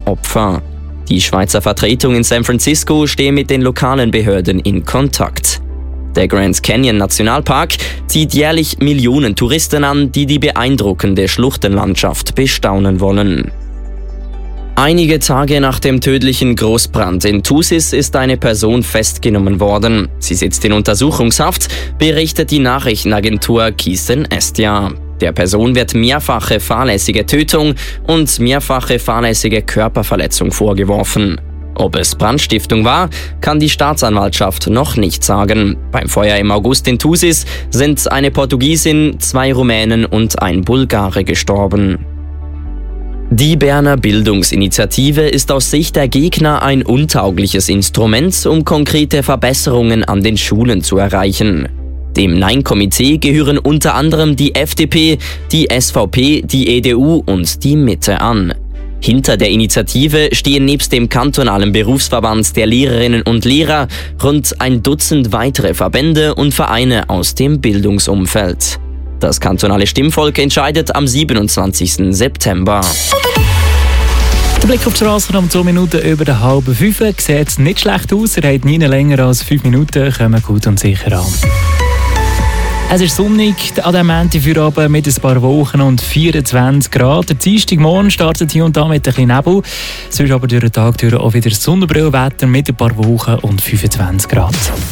Opfer. Die Schweizer Vertretung in San Francisco stehe mit den lokalen Behörden in Kontakt. Der Grand Canyon Nationalpark zieht jährlich Millionen Touristen an, die die beeindruckende Schluchtenlandschaft bestaunen wollen. Einige Tage nach dem tödlichen Großbrand in Thusis ist eine Person festgenommen worden. Sie sitzt in Untersuchungshaft, berichtet die Nachrichtenagentur Kisen Estia. Der Person wird mehrfache fahrlässige Tötung und mehrfache fahrlässige Körperverletzung vorgeworfen. Ob es Brandstiftung war, kann die Staatsanwaltschaft noch nicht sagen. Beim Feuer im August in Thusis sind eine Portugiesin, 2 Rumänen und ein Bulgare gestorben. Die Berner Bildungsinitiative ist aus Sicht der Gegner ein untaugliches Instrument, um konkrete Verbesserungen an den Schulen zu erreichen. Dem Nein-Komitee gehören unter anderem die FDP, die SVP, die EDU und die Mitte an. Hinter der Initiative stehen nebst dem kantonalen Berufsverband der Lehrerinnen und Lehrer rund ein Dutzend weitere Verbände und Vereine aus dem Bildungsumfeld. Das kantonale Stimmvolk entscheidet am 27. September. Der Blick auf die Straße um 2 Minuten über der halben 5 sieht nicht schlecht aus. Er hat nie länger als 5 Minuten, kommen gut und sicher an. Es ist sonnig an diesem Montagabend mit ein paar Wolken und 24 Grad. Der Dienstagmorgen startet hier und da mit ein bisschen Nebel. Sonst aber durch den Tag durch auch wieder Sonnenbrillwetter mit ein paar Wolken und 25 Grad.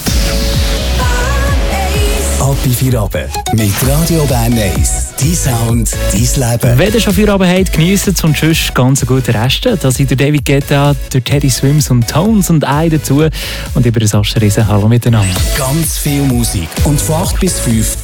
Ab bei Feierabend mit Radio Bern 1. Dein Sound, dein Leben. Wenn ihr schon Feierabend habt, genießt es und sonst ganz einen guten Rest. Da sind der David Guetta, der Teddy Swims und Tones und I dazu. Und über das Ascherisen. Hallo miteinander. Ganz viel Musik. Und von 8 bis 5